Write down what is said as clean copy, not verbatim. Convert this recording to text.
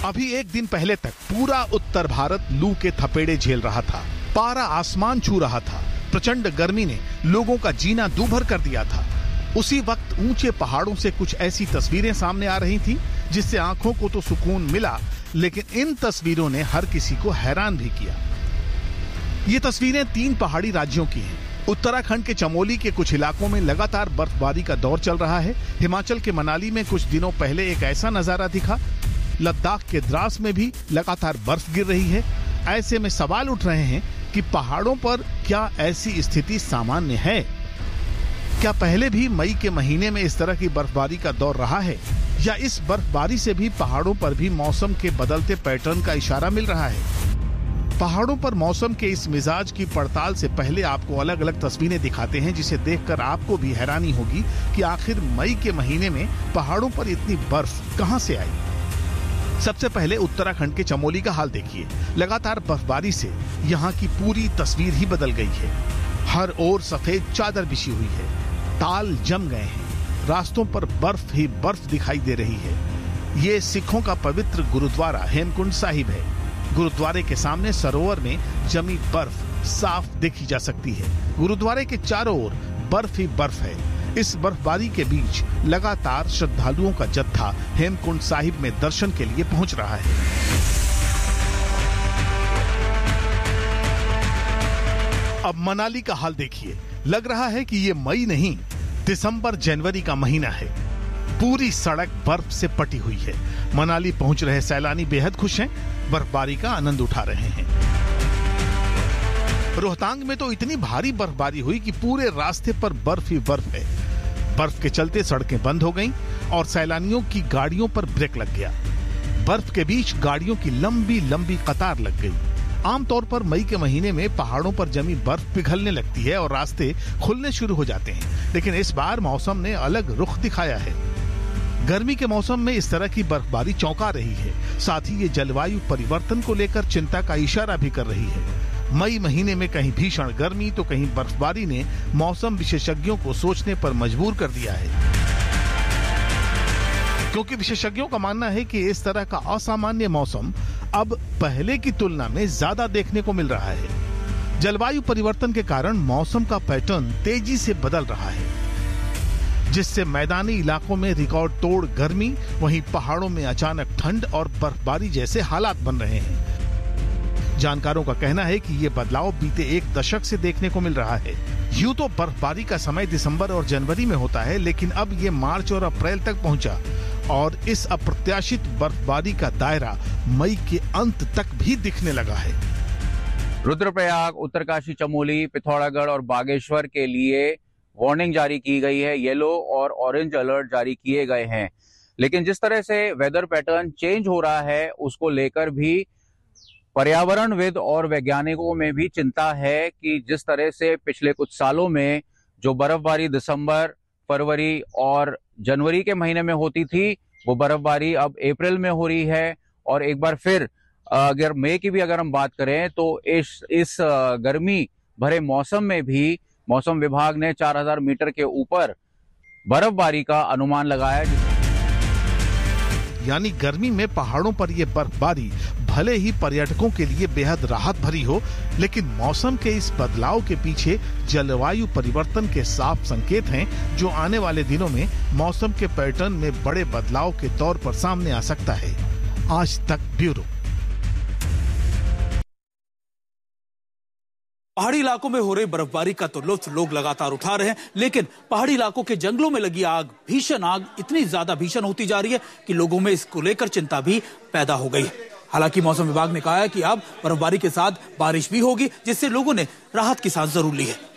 अभी एक दिन पहले तक पूरा उत्तर भारत लू के थपेड़े झेल रहा था। पारा आसमान छू रहा था। प्रचंड गर्मी ने लोगों का जीना दूभर कर दिया था। उसी वक्त ऊंचे पहाड़ों से कुछ ऐसी तस्वीरें सामने आ रही थीं, जिससे आंखों को तो सुकून मिला, लेकिन इन तस्वीरों ने हर किसी को हैरान भी किया। ये तस्वीरें 3 पहाड़ी राज्यों की हैं। उत्तराखंड के चमोली के कुछ इलाकों में लगातार बर्फबारी का दौर चल रहा है। हिमाचल के मनाली में कुछ दिनों पहले एक ऐसा नजारा दिखा। लद्दाख के द्रास में भी लगातार बर्फ गिर रही है। ऐसे में सवाल उठ रहे हैं कि पहाड़ों पर क्या ऐसी स्थिति सामान्य है? क्या पहले भी मई के महीने में इस तरह की बर्फबारी का दौर रहा है, या इस बर्फबारी से भी पहाड़ों पर भी मौसम के बदलते पैटर्न का इशारा मिल रहा है? पहाड़ों पर मौसम के इस मिजाज की पड़ताल से पहले आपको अलग अलग तस्वीरें दिखाते हैं, जिसे देखकर आपको भी हैरानी होगी कि आखिर मई के महीने में पहाड़ों पर इतनी बर्फ कहां से आई। सबसे पहले उत्तराखंड के चमोली का हाल देखिए। लगातार बर्फबारी से यहाँ की पूरी तस्वीर ही बदल गई है। हर ओर सफेद चादर बिछी हुई है। ताल जम गए हैं। रास्तों पर बर्फ ही बर्फ दिखाई दे रही है। ये सिखों का पवित्र गुरुद्वारा हेमकुंड साहिब है। गुरुद्वारे के सामने सरोवर में जमी बर्फ साफ देखी जा सकती है। गुरुद्वारे के चारों ओर बर्फ ही बर्फ है। इस बर्फबारी के बीच लगातार श्रद्धालुओं का जत्था हेमकुंड साहिब में दर्शन के लिए पहुंच रहा है। अब मनाली का हाल देखिए। लग रहा है कि ये मई नहीं, दिसंबर जनवरी का महीना है। पूरी सड़क बर्फ से पटी हुई है। मनाली पहुंच रहे सैलानी बेहद खुश हैं, बर्फबारी का आनंद उठा रहे हैं। रोहतांग में तो इतनी भारी बर्फबारी हुई कि पूरे रास्ते पर बर्फ ही बर्फ है। बर्फ के चलते सड़कें बंद हो गईं और सैलानियों की गाड़ियों पर ब्रेक लग गया। बर्फ के बीच गाड़ियों की लंबी लंबी कतार लग गई। आमतौर पर मई के महीने में पहाड़ों पर जमी बर्फ पिघलने लगती है और रास्ते खुलने शुरू हो जाते हैं, लेकिन इस बार मौसम ने अलग रुख दिखाया है। गर्मी के मौसम में इस तरह की बर्फबारी चौंका रही है। साथ ही ये जलवायु परिवर्तन को लेकर चिंता का इशारा भी कर रही है। मई महीने में कहीं भीषण गर्मी तो कहीं बर्फबारी ने मौसम विशेषज्ञों को सोचने पर मजबूर कर दिया है, क्योंकि विशेषज्ञों का मानना है कि इस तरह का असामान्य मौसम अब पहले की तुलना में ज्यादा देखने को मिल रहा है। जलवायु परिवर्तन के कारण मौसम का पैटर्न तेजी से बदल रहा है, जिससे मैदानी इलाकों में रिकॉर्ड तोड़ गर्मी, वहीं पहाड़ों में अचानक ठंड और बर्फबारी जैसे हालात बन रहे हैं। जानकारों का कहना है कि ये बदलाव बीते 1 दशक से देखने को मिल रहा है। यूं तो बर्फबारी का समय दिसंबर और जनवरी में होता है, लेकिन अब ये मार्च और अप्रैल तक पहुंचा और इस अप्रत्याशित बर्फबारी का दायरा मई के अंत तक भी दिखने लगा है। रुद्रप्रयाग, उत्तरकाशी, चमोली, पिथौरागढ़ और बागेश्वर के लिए वार्निंग जारी की गई है। येलो और ऑरेंज अलर्ट जारी किए गए हैं। लेकिन जिस तरह से वेदर पैटर्न चेंज हो रहा है, उसको लेकर भी पर्यावरणविद और वैज्ञानिकों में भी चिंता है कि जिस तरह से पिछले कुछ सालों में जो बर्फबारी दिसंबर, फरवरी और जनवरी के महीने में होती थी, वो बर्फबारी अब अप्रैल में हो रही है। और एक बार फिर अगर मई की भी अगर हम बात करें तो इस गर्मी भरे मौसम में भी मौसम विभाग ने 4000 मीटर के ऊपर बर्फबारी का अनुमान लगाया। यानी गर्मी में पहाड़ों पर यह बर्फबारी भले ही पर्यटकों के लिए बेहद राहत भरी हो, लेकिन मौसम के इस बदलाव के पीछे जलवायु परिवर्तन के साफ संकेत हैं, जो आने वाले दिनों में मौसम के पैटर्न में बड़े बदलाव के तौर पर सामने आ सकता है। आज तक ब्यूरो। पहाड़ी इलाकों में हो रही बर्फबारी का तो लुत्फ लोग लगातार उठा रहे हैं, लेकिन पहाड़ी इलाकों के जंगलों में लगी आग, भीषण आग इतनी ज्यादा भीषण होती जा रही है कि लोगों में इसको लेकर चिंता भी पैदा हो गई है। हालांकि मौसम विभाग ने कहा है कि अब बर्फबारी के साथ बारिश भी होगी, जिससे लोगों ने राहत की सांस जरूर ली है।